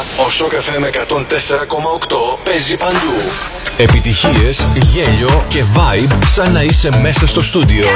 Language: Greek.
Ο Shock FM 104,8 παίζει παντού. Επιτυχίες, γέλιο και vibe σαν να είσαι μέσα στο στούντιο.